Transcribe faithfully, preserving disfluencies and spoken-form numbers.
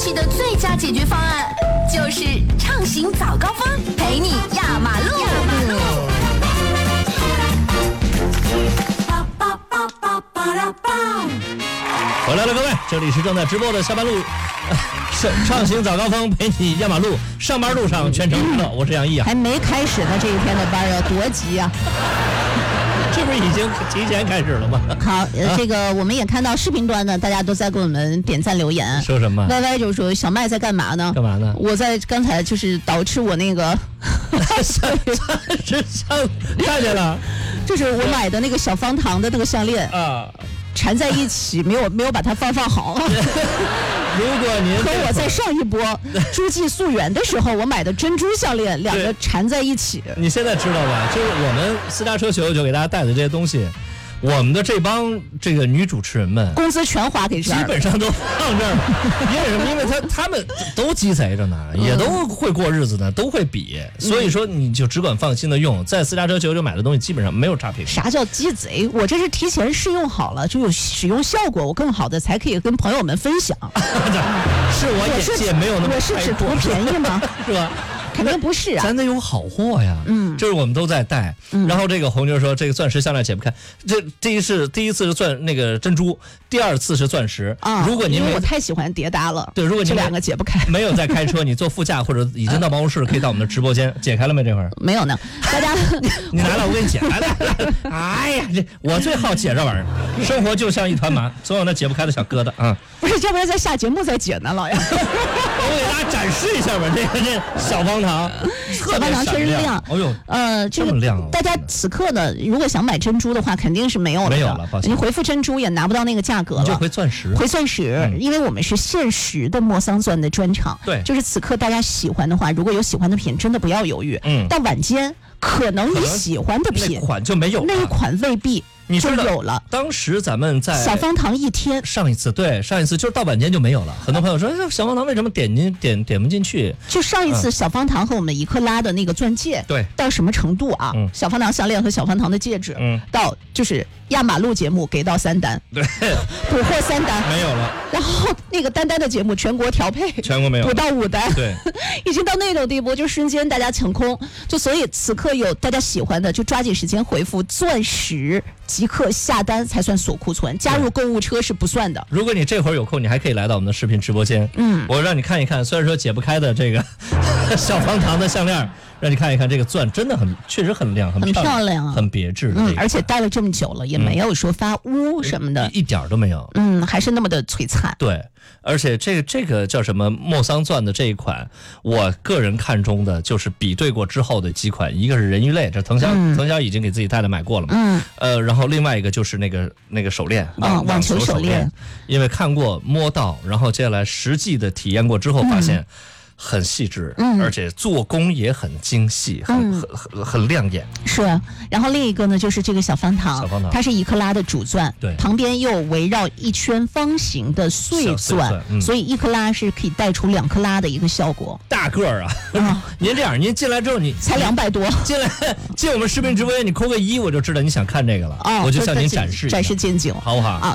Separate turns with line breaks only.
气的最佳解决方案，就是畅行早高峰，陪你压马路。压马路。
回来了，各位，这里是正在直播的下班路，畅行早高峰，陪你压马路。上班路上全程娱乐，我是杨毅啊。
还没开始呢，这一天的班要多急啊！
这不是已经提前开始了吗？
好，呃、这个我们也看到视频端呢，大家都在给我们点赞留言。
说什么
？Y Y 就说小麦在干嘛呢？
干嘛呢？
我在刚才就是捯饬我那个，
是像看见了，
就是我买的那个小方糖的那个项链啊。缠在一起，没有没有把它放放好。
如果您
和我在上一波诸暨溯源的时候，我买的珍珠项链，两个缠在一起。
你现在知道吧？就是我们私家车九九九给大家带的这些东西，我们的这帮这个女主持人们
工资全花给这儿，
基本上都放这儿了。因为什么？因为他他们都鸡贼着呢，也都会过日子呢，都会比。所以说你就只管放心的用，在私家车九九九买的东西基本上没有差评。
啥叫鸡贼？我这是提前试用好了，就有使用效果，我更好的才可以跟朋友们分享。
是我眼界没有那么开阔，
我是只图便宜吗？
是吧？
肯定不是啊，
咱得有好货呀。嗯，就是我们都在带。嗯、然后这个红妞说，这个钻石项链解不开。这第一次第一次是钻那个珍珠，第二次是钻石。啊，如果您
因为我太喜欢叠搭了。
对，如果您
这两个解不开，
没有在开车，你坐副驾或者已经到办公室，可以到我们的直播间解开了没？这会儿
没有呢。大家，
你来了，我给你解。来来来，哎呀，这我最好解这玩意儿。生活就像一团麻，总有那解不开的小疙瘩啊。
不是，要不然在下节目再解呢，老杨。
我给大家展示一下吧，这个这小方糖。
小方糖确实亮，
哦呦，
呃，
这么亮、啊！
大家此刻呢，如果想买珍珠的话，肯定是没有了的，
没有了，抱歉。
你回复珍珠也拿不到那个价格了，
你就回钻石，
回钻石，嗯、因为我们是限时的莫桑钻的专场，
对，
就是此刻大家喜欢的话，如果有喜欢的品，真的不要犹豫，嗯，到晚间可能你喜欢的品
那款就没有了，
那一款未必。
你
就有了。
当时咱们在
小方糖一天，
上一次对上一次就是到晚间就没有了。很多朋友说，哎，小方糖为什么点进点点不进去？
就上一次小方糖和我们一克拉的那个钻戒，
对、嗯，
到什么程度啊？嗯、小方糖项链和小方糖的戒指，嗯，到就是压马路节目给到三单，
对，
补货三单
没有了。
然后那个单单的节目全国调配，
全国没有
补到五单，
对，
已经到那种地步，就瞬间大家抢空。就所以此刻有大家喜欢的，就抓紧时间回复钻石。即刻下单才算锁库存，加入购物车是不算的。
如果你这会儿有空，你还可以来到我们的视频直播间，嗯，我让你看一看，虽然说解不开的这个小方糖的项链，让你看一看这个钻真的很，确实很亮，很漂亮，
很漂亮啊，
很别致的、
嗯，而且戴了这么久了，也没有说发乌什么的，
嗯、一, 一点都没有，
嗯，还是那么的璀璨。
对，而且这个这个叫什么莫桑钻的这一款，我个人看中的就是比对过之后的几款，一个是人鱼类，这藤潇、嗯、藤潇已经给自己太太买过了嘛，嗯，呃，然后另外一个就是那个那个手链，
网、哦、网球手链，
因为看过摸到，然后接下来实际的体验过之后，发现。嗯很细致，嗯，而且做工也很精细，很、嗯、很很很亮眼。
是，然后另一个呢，就是这个小方糖，
小方糖
它是一克拉的主钻，
对，
旁边又围绕一圈方形的碎钻，嗯、所以一克拉是可以带出两克拉的一个效果。
大个儿啊！啊您这样，您进来之后你
才两百多，
进来进我们视频直播间，你扣个一，我就知道你想看这个了，哦、我就向您展示
展示近景，
好不好？
啊